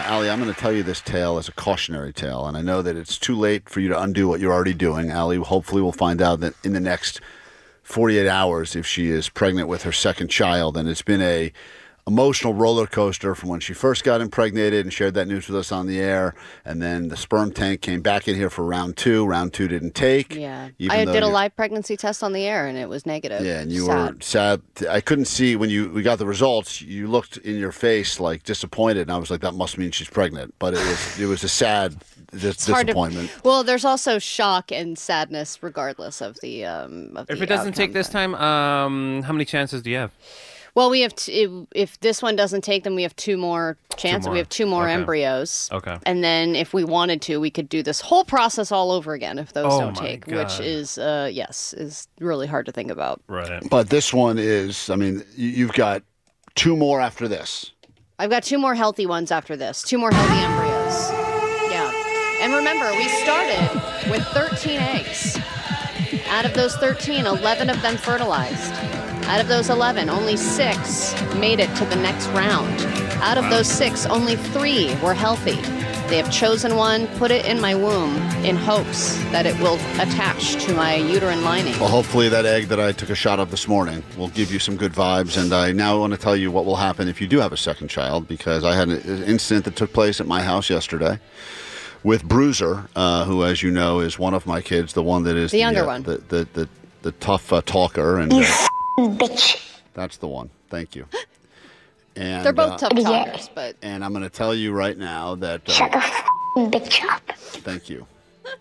Allie, I'm going to tell you this tale as a cautionary tale, and I know that it's too late for you to undo what you're already doing. Allie, hopefully we'll find out that in the next 48 hours if she is pregnant with her second child, and it's been a emotional roller coaster from when she first got impregnated and shared that news with us on the air, and then the sperm tank came back in here for round two. Round two didn't take. Yeah, I did a live pregnancy test on the air, and it was negative. Yeah, and you were sad. I couldn't see when we got the results. You looked in your face like disappointed, and I was like, that must mean she's pregnant. But it was a sad disappointment. Well, there's also shock and sadness regardless of the if it doesn't take this time, how many chances do you have? Well, we have if this one doesn't take, then we have two more chances. We have two more embryos. Okay. And then if we wanted to, we could do this whole process all over again if those don't take, which is is really hard to think about. Right. But this one is, I mean, you've got two more after this. I've got two more healthy ones after this. Two more healthy embryos. Yeah. And remember, we started with 13 eggs. Out of those 13, 11 of them fertilized. Out of those 11, only 6 made it to the next round. Out of those 6, only 3 were healthy. They have chosen one, put it in my womb in hopes that it will attach to my uterine lining. Well, hopefully that egg that I took a shot of this morning will give you some good vibes. And I now want to tell you what will happen if you do have a second child, because I had an incident that took place at my house yesterday with Bruiser, who, as you know, is one of my kids, the one that is the younger one, the tough talker. And bitch. That's the one. Thank you. And they're both tough talkers, but... And I'm going to tell you right now that... Shut the bitch up. Thank you.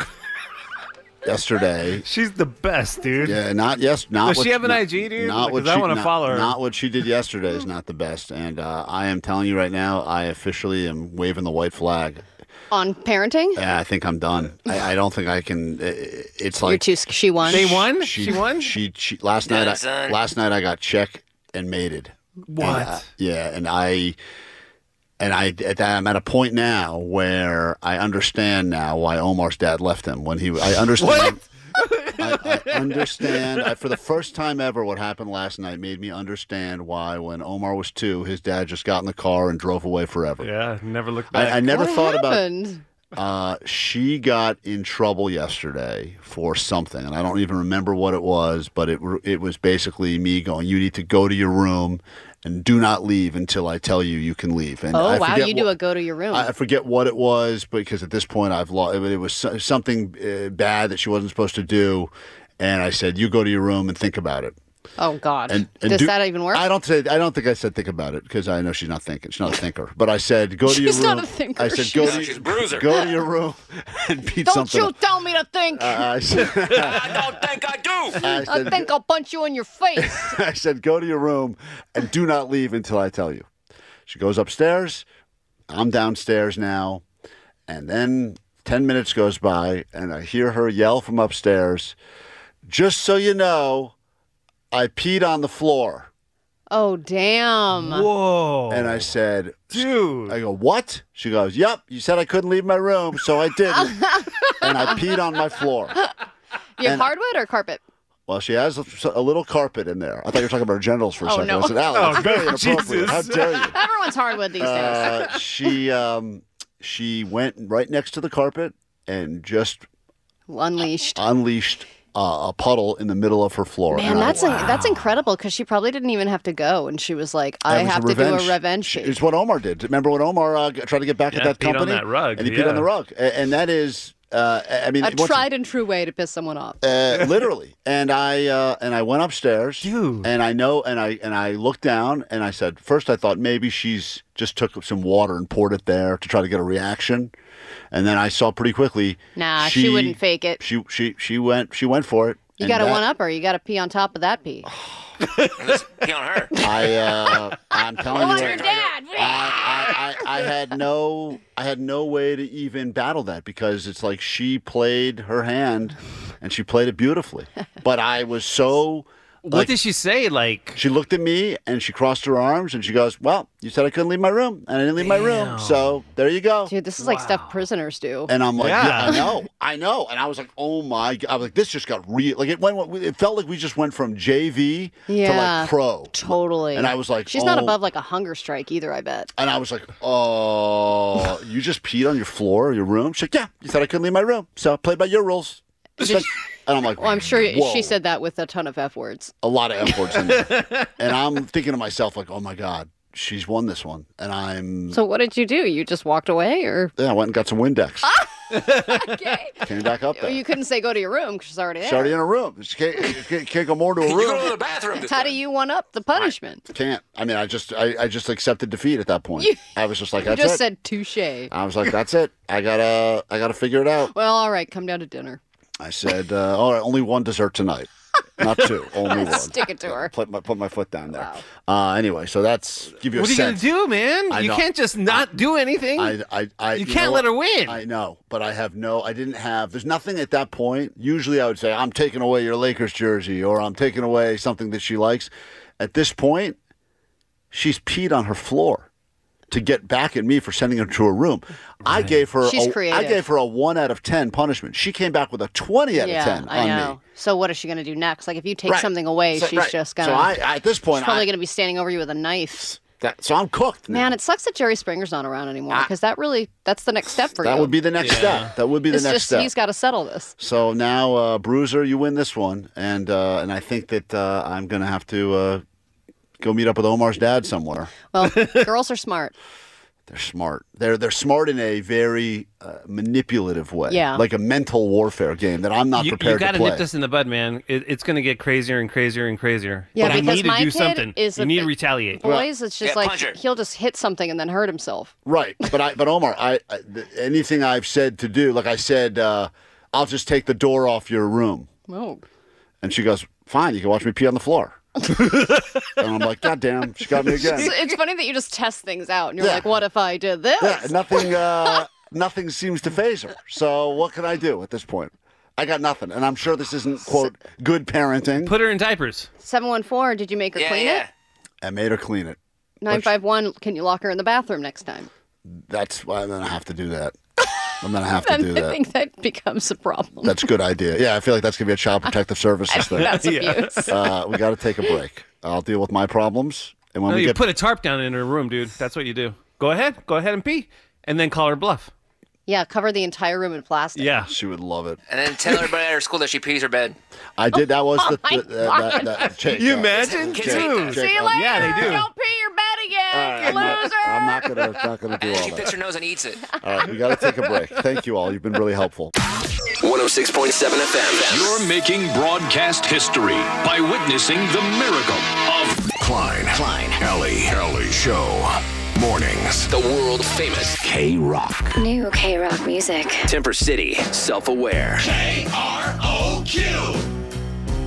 Yesterday... She's the best, dude. Yeah, not... Does she have an IG, dude? Not what I want to follow her. Not what she did yesterday is not the best. And I am telling you right now, I officially am waving the white flag. On parenting? Yeah, I think I'm done. I don't think I can. It's like she won. They won. She won. She last night. Last night I got check and mated. What? And I'm at a point now where I understand now why Omar's dad left him I understand. What? I understand. For the first time ever, what happened last night made me understand why, when Omar was 2, his dad just got in the car and drove away forever. Yeah, never looked back. I never thought happened? about. She got in trouble yesterday for something, and I don't even remember what it was. But it was basically me going, "You need to go to your room and do not leave until I tell you you can leave." And wow, you do a go to your room. I forget what it was, because at this point I've lost. It was something bad that she wasn't supposed to do, and I said, "You go to your room and think about it." Oh God! Does that even work? I don't think I said think about it, because I know she's not thinking. She's not a thinker. But I said go to your room. She's not a thinker. I said go to your room and beat something. Don't you tell me to think. I said, I don't think I do. I think I'll punch you in your face. I said go to your room and do not leave until I tell you. She goes upstairs. I'm downstairs now, and then 10 minutes goes by, and I hear her yell from upstairs, "Just so you know, I peed on the floor." Oh, damn. Whoa. And I said, dude. I go, "What?" She goes, "Yep, you said I couldn't leave my room, so I didn't." And I peed on my floor. You have hardwood or carpet? Well, she has a little carpet in there. I thought you were talking about her genitals for a second. No. I said, "Alex, very inappropriate. How dare you?" Everyone's hardwood these days. She went right next to the carpet and just unleashed a puddle in the middle of her floor. Man, that's incredible, because she probably didn't even have to go, and she was like, "I have to do a revenge." It's what Omar did. Remember when Omar tried to get back at that company? On that rug. And he peed on the rug, and that is. I mean, a tried and true way to piss someone off. Literally. And I went upstairs, dude. And I looked down, and I said, first I thought maybe she's just took some water and poured it there to try to get a reaction, and then I saw pretty quickly. Nah, she wouldn't fake it. She went for it. You got to one up her. You got to pee on top of that pee. Let's pee on her. I'm telling you, your dad. I had no way to even battle that, because it's like she played her hand, and she played it beautifully. But I was so What did she say? Like, She looked at me and she crossed her arms and she goes, "Well, you said I couldn't leave my room, and I didn't leave my room, so there you go." Dude, this is like stuff prisoners do. And I'm like, Yeah. yeah, I know. And I was like, oh my God. I was like, this just got real. Like it felt like we just went from JV to Yeah. like pro. Totally. And I was like, she's not above like a hunger strike either, I bet. And I was like, oh, you just peed on your floor, your room? She's like, yeah, you said I couldn't leave my room, so I played by your rules. And I'm like, Well, I'm sure whoa. she said that with a ton of F words. A lot of F words in there. And I'm thinking to myself, like, oh my God, she's won this one. And I'm, So what did you do? You just walked away, or yeah, I went and got some Windex. okay? Came back up there. You couldn't say go to your room because she's already there. She's already in a room. She can't go more to a You go to room. the bathroom. This How time. do you one up the punishment? Can't. I mean, I just accepted defeat at that point. I was just like, You that's just it. said touche. I was like, that's it. I gotta figure it out. Well, all right, come down to dinner. I said, all right, only one dessert tonight, not two, only one. Stick it to her. Put my foot down there. Anyway, so that's give you what a are you gonna sense. do, man? I You know. can't just not do anything. You can't know let her what? win. I know, but there's nothing at that point. Usually I would say, I'm taking away your Lakers jersey or I'm taking away something that she likes. At this point, she's peed on her floor to get back at me for sending her to her room. I gave her She's I creative. gave her a 1 out of 10 punishment. She came back with a 20 out of 10 I on know. me. So what is she going to do next? Like if you take Right. something away, So- she's right. just going So to. I at this point, She's probably going to be standing over you with a knife. so I'm cooked now. Man, it sucks that Jerry Springer's not around anymore because that's the next step for you. That would be the next step. That would be the It's next just step. he's got to settle this. So now, Bruiser, you win this one, and I think that I'm going to have to go meet up with Omar's dad somewhere. Well, girls are smart. They're smart. They're smart in a very manipulative way. Yeah. Like a mental warfare game that I'm not You prepared got to to play. nip this in the bud, man. It's going to get crazier and crazier and crazier. Yeah, but you because need to my do kid something. is You a need to bit- retaliate. Boys, it's just Yeah, like punch her. he'll just hit something and then hurt himself. Right. But Omar, anything I've said to do, like I said, I'll just take the door off your room. Oh. And she goes, fine, you can watch me pee on the floor. And I'm like, God damn, she got me again. It's funny that you just test things out and you're Yeah. like, what if I did this? Yeah, nothing seems to phase her. So what can I do at this point? I got nothing. And I'm sure this isn't, quote, good parenting. Put her in diapers. 714, did you make her Yeah, clean yeah. I made her clean it. it? 951, can you lock her in the bathroom next time? That's why I'm going to have to do that. I'm going to have to Then do I that. think that becomes a problem. That's a good idea. Yeah, I feel like that's going to be a child protective services thing. That's abuse. We got to take a break. I'll deal with my problems. And when No, we you get put a tarp down in her room, dude. That's what you do. Go ahead and pee, and then call her bluff. Yeah, cover the entire room in plastic. Yeah. she would love it. And then tell everybody at her school that she pees her bed. I did. That was my God. Jake, You imagine? Kids hate that. See you later. Yeah, they do. Don't pee your bed again, you loser. I'm not gonna do And then all she that. picks her nose and eats it. All right, we got to take a break. Thank you all. You've been really helpful. 106.7 FM. You're making broadcast history by witnessing the miracle of Klein, Alley Show. Mornings. The world famous K-Rock. New K-Rock music. Temper City. Self-aware.